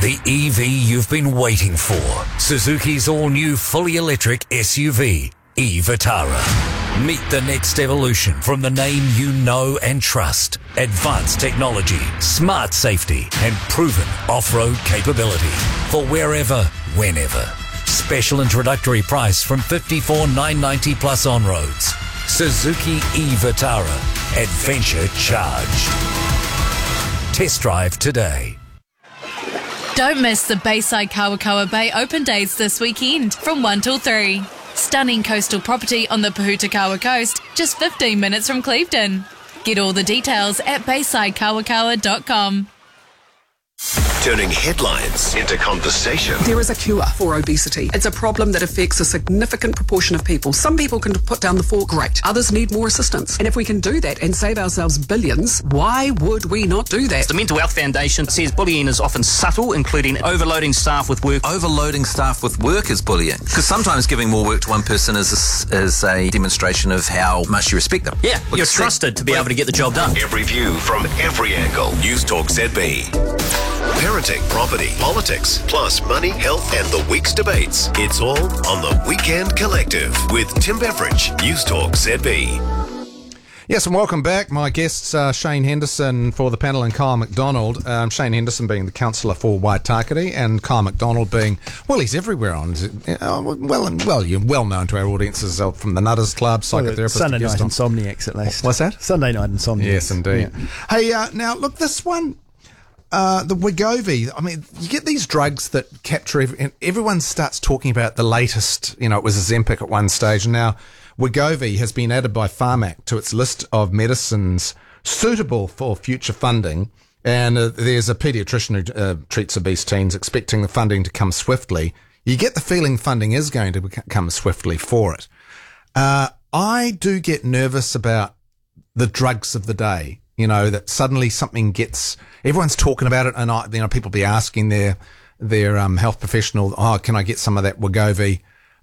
The EV you've been waiting for. Suzuki's all-new fully electric SUV, e-Vitara. Meet the next evolution from the name you know and trust. Advanced technology, smart safety, and proven off-road capability. For wherever, whenever. Special introductory price from $54,990 plus on roads. Suzuki e-Vitara. Adventure charged. Test drive today. Don't miss the Bayside Kawakawa Bay open days this weekend from 1 till 3. Stunning coastal property on the Pahutakawa coast, just 15 minutes from Clevedon. Get all the details at baysidekawakawa.com. Turning headlines into conversation. There is a cure for obesity. It's a problem that affects a significant proportion of people. Some people can put down the fork, great. Others need more assistance. And if we can do that and save ourselves billions, why would we not do that? The Mental Health Foundation says bullying is often subtle, including overloading staff with work. Overloading staff with work is bullying. Because sometimes giving more work to one person is a demonstration of how much you respect them. Yeah, you're trusted to be able to get the job done. Every view from every angle. News Talk ZB. Parenting, property, politics, plus money, health, and the week's debates. It's all on the Weekend Collective with Tim Beveridge, News Talk ZB. Yes, and welcome back. My guests are Shane Henderson for the panel and Kyle McDonald. Shane Henderson being the councillor for Waitakere and Kyle McDonald being, well, he's everywhere on. You're well known to our audiences from the Nutters Club, psychotherapist. Sunday night insomniacs, at least. What's that? Sunday night insomniacs. Yes, indeed. Yeah. Hey, now, look, this one... the Wegovy, I mean, you get these drugs that capture, and everyone starts talking about the latest, it was Ozempic at one stage, and now Wegovy has been added by Pharmac to its list of medicines suitable for future funding, and there's a paediatrician who treats obese teens expecting the funding to come swiftly. You get the feeling funding is going to come swiftly for it. I do get nervous about the drugs of the day. That suddenly something everyone's talking about it, and people be asking their health professional, can I get some of that Wegovy?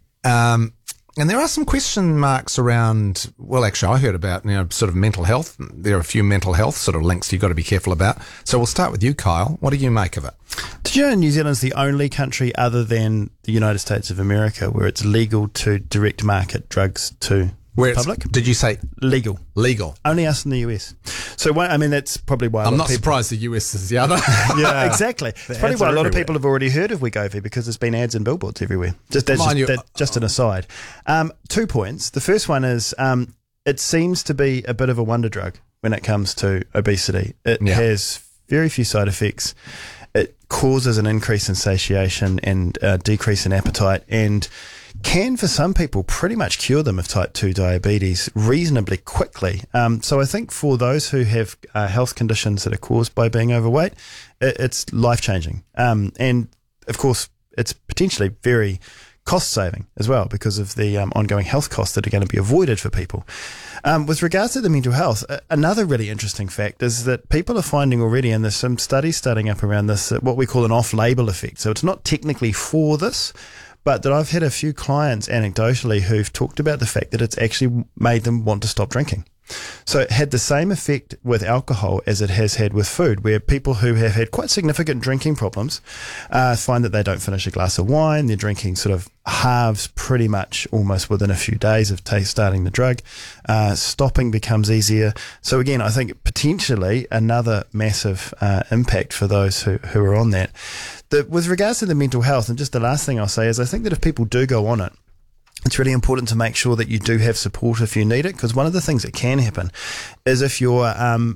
And there are some question marks around. Well, actually, I heard about sort of mental health. There are a few mental health sort of links you've got to be careful about. So we'll start with you, Kyle. What do you make of it? Did you know New Zealand's the only country other than the United States of America where it's legal to direct market drugs to public? Did you say legal? Legal. Only us in the US. So, that's probably why I'm not surprised the US is the other. Yeah, exactly. It's probably why a lot of people have already heard of Wegovy, because there's been ads and billboards everywhere. Just an aside. 2 points. The first one is it seems to be a bit of a wonder drug when it comes to obesity. It has very few side effects. It causes an increase in satiation and decrease in appetite, and can, for some people, pretty much cure them of type 2 diabetes reasonably quickly. So I think for those who have health conditions that are caused by being overweight, it's life-changing. And, of course, it's potentially very cost-saving as well because of the ongoing health costs that are going to be avoided for people. With regards to the mental health, another really interesting fact is that people are finding already, and there's some studies starting up around this, what we call an off-label effect. So it's not technically for this, but that I've had a few clients anecdotally who've talked about the fact that it's actually made them want to stop drinking. So it had the same effect with alcohol as it has had with food, where people who have had quite significant drinking problems find that they don't finish a glass of wine. They're drinking sort of halves pretty much almost within a few days of starting the drug. Stopping becomes easier. So again, I think potentially another massive impact for those who are on that. With regards to the mental health, and just the last thing I'll say is I think that if people do go on it, it's really important to make sure that you do have support if you need it, because one of the things that can happen is if you're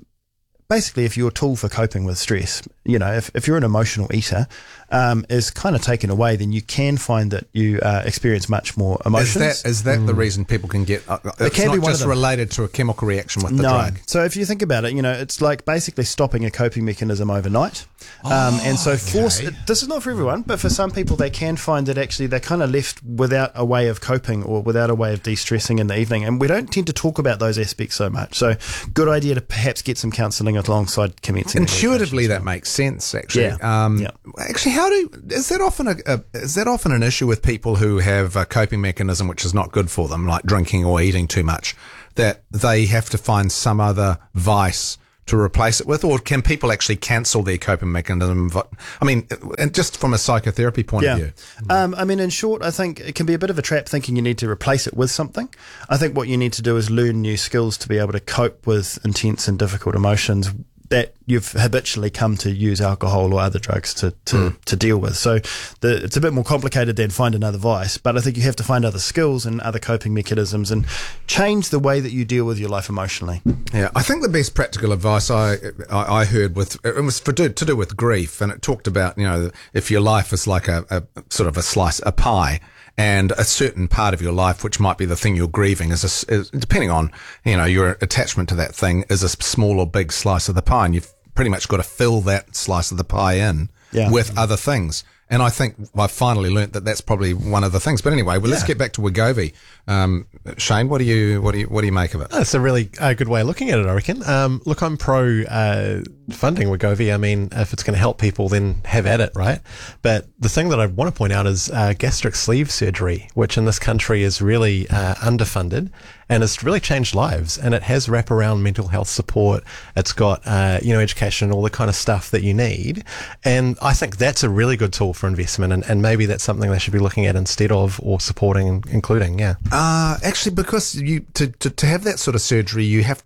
if you're a tool for coping with stress, if you're an emotional eater, is kind of taken away, then you can find that you experience much more emotions. Is that the reason people can get... it can be one just related to a chemical reaction with the drug. So if you think about it, it's like basically stopping a coping mechanism overnight. And so this is not for everyone, but for some people they can find that actually they're kind of left without a way of coping or without a way of de-stressing in the evening. And we don't tend to talk about those aspects so much. So good idea to perhaps get some counselling alongside commencing. Intuitively that makes sense, actually. Actually, is that often an issue with people who have a coping mechanism which is not good for them, like drinking or eating too much, that they have to find some other vice to replace it with, or can people actually cancel their coping mechanism? I mean, and just from a psychotherapy point of view. I mean, in short, I think it can be a bit of a trap thinking you need to replace it with something. I think what you need to do is learn new skills to be able to cope with intense and difficult emotions that you've habitually come to use alcohol or other drugs to deal with. So it's a bit more complicated than find another vice, but I think you have to find other skills and other coping mechanisms and change the way that you deal with your life emotionally. Yeah, I think the best practical advice I heard it was to do with grief, and it talked about, if your life is like a sort of a pie, and a certain part of your life, which might be the thing you're grieving, is depending on, your attachment to that thing, is a small or big slice of the pie. And you've pretty much got to fill that slice of the pie in with other things. And I think I finally learnt that that's probably one of the things. But anyway, let's get back to Wegovy. Shane, what do you make of it? That's a really good way of looking at it, I reckon. Look, I'm pro funding Wegovy. I mean, if it's going to help people, then have at it, right? But the thing that I want to point out is gastric sleeve surgery, which in this country is really underfunded, and it's really changed lives. And it has wraparound mental health support. It's got education, all the kind of stuff that you need. And I think that's a really good tool for investment, and maybe that's something they should be looking at instead of, or supporting and including. Actually, because to have that sort of surgery, you have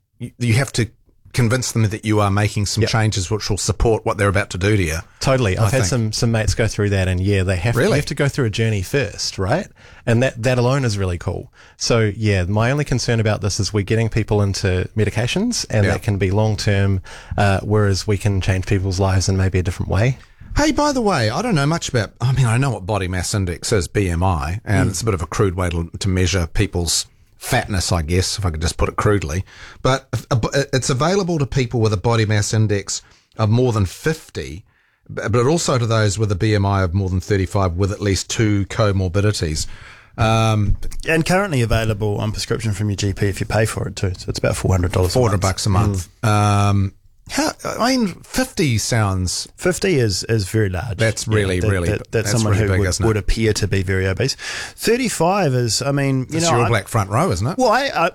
to convince them that you are making some changes which will support what they're about to do to you. Totally. I've had some mates go through that, and they have to go through a journey first, right? And that alone is really cool. So my only concern about this is we're getting people into medications, and that can be long term, whereas we can change people's lives in maybe a different way. Hey, by the way, I don't know much about, I know what body mass index is, BMI, and it's a bit of a crude way to measure people's fatness, I guess, if I could just put it crudely. But it's available to people with a body mass index of more than 50, but also to those with a BMI of more than 35 with at least 2 comorbidities. And currently available on prescription from your GP if you pay for it too. So it's about $400 $400 a month. 50 sounds... 50 is very large. That's really, that's someone really who big, would appear to be very obese. 35 is, it's your black front row, isn't it? Well,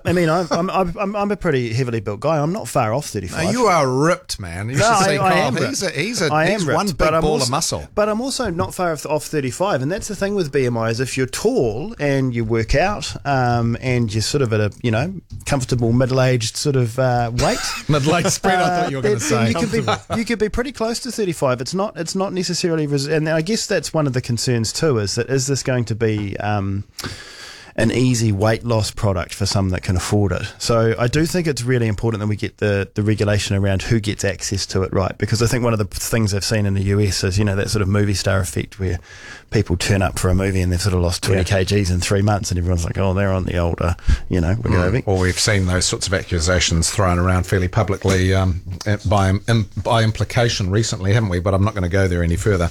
I'm a pretty heavily built guy. I'm not far off 35. No, you are ripped, man. You should see Carl. He's one big ball of muscle. But I'm also not far off 35, and that's the thing with BMI is if you're tall and you work out, and you're sort of at a comfortable middle-aged sort of weight. Middle-aged spread. I thought you were going to say you could be pretty close to 35. It's not necessarily, and I guess that's one of the concerns too. Is this going to be an easy weight loss product for some that can afford it? So I do think it's really important that we get the regulation around who gets access to it right, because I think one of the things I've seen in the US is that sort of movie star effect where people turn up for a movie and they've sort of lost 20 kgs in 3 months, and everyone's like, oh, they're on the older, Wegovy. Or we've seen those sorts of accusations thrown around fairly publicly by implication recently, haven't we? But I'm not going to go there any further.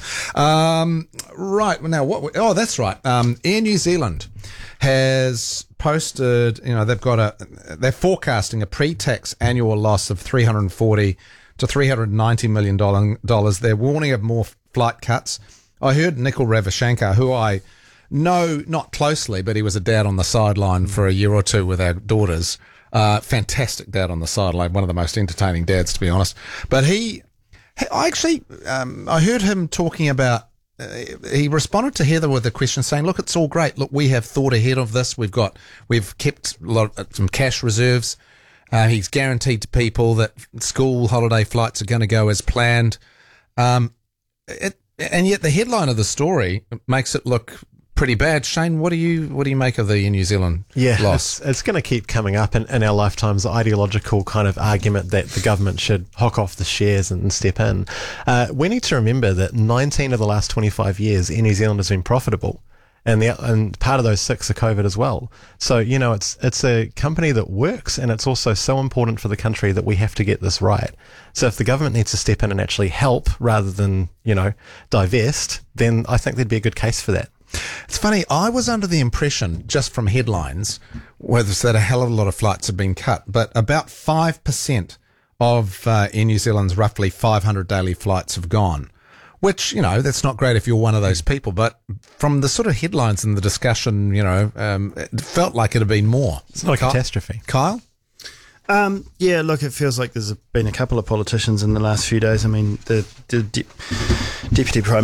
Right now, that's right. Air New Zealand has posted, they're forecasting a pre-tax annual loss of $340 to $390 million. They're warning of more flight cuts. I heard Nikhil Ravichandkar, who I know not closely, but he was a dad on the sideline for a year or two with our daughters. Fantastic dad on the sideline, one of the most entertaining dads, to be honest. But I heard him talking about, he responded to Heather with a question saying, look, it's all great. Look, we have thought ahead of this. We've kept some cash reserves. He's guaranteed to people that school holiday flights are going to go as planned. And yet the headline of the story makes it look pretty bad. Shane, what do you make of the New Zealand loss? It's going to keep coming up in our lifetimes, the ideological kind of argument that the government should hock off the shares and step in. We need to remember that 19 of the last 25 years, Air New Zealand has been profitable. And part of those 6 are COVID as well. So, it's a company that works, and it's also so important for the country that we have to get this right. So if the government needs to step in and actually help rather than, divest, then I think there'd be a good case for that. It's funny, I was under the impression, just from headlines, that a hell of a lot of flights have been cut, but about 5% of Air New Zealand's roughly 500 daily flights have gone. Which, that's not great if you're one of those people, but from the sort of headlines and the discussion, it felt like it had been more. It's not a catastrophe. Kyle? Yeah, look, it feels like there's been a couple of politicians in the last few days. I mean, the Deputy Prime